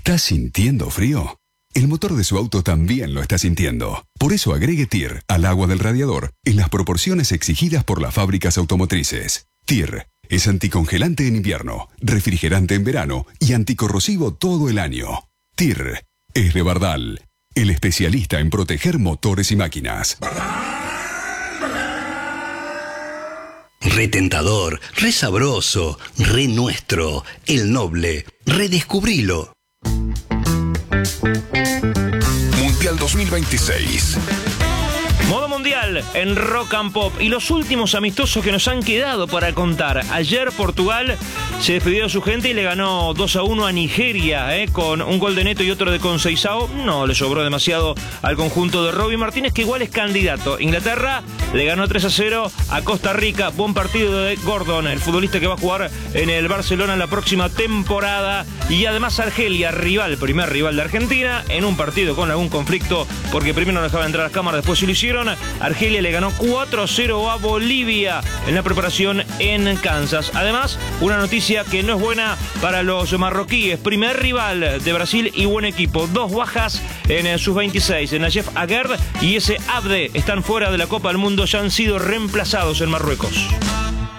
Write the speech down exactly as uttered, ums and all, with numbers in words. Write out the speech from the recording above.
¿Estás sintiendo frío? El motor de su auto también lo está sintiendo. Por eso agregue T I R al agua del radiador en las proporciones exigidas por las fábricas automotrices. T I R es anticongelante en invierno, refrigerante en verano y anticorrosivo todo el año. T I R es de Bardal, el especialista en proteger motores y máquinas. Re tentador, re sabroso, re nuestro, el noble. Redescubrilo. Mundial dos mil veintiséis. Modo mundial en Rock and Pop y los últimos amistosos que nos han quedado para contar. Ayer Portugal se despidió de su gente y le ganó dos a uno a Nigeria, eh, con un gol de Neto y otro de Conceição. No le sobró demasiado al conjunto de Robbie Martínez, que igual es candidato. Inglaterra le ganó tres a cero a Costa Rica. Buen partido de Gordon, el futbolista que va a jugar en el Barcelona en la próxima temporada. Y además Argelia, rival, primer rival de Argentina, en un partido con algún conflicto, porque primero no dejaba entrar a las cámaras, después sí lo hicieron. Argelia le ganó cuatro a cero a Bolivia en la preparación en Kansas. Además, una noticia que no es buena para los marroquíes. Primer rival de Brasil y buen equipo. Dos bajas en sus veintiséis. Nayef Aguerd y ese Abde están fuera de la Copa del Mundo. Ya han sido reemplazados en Marruecos.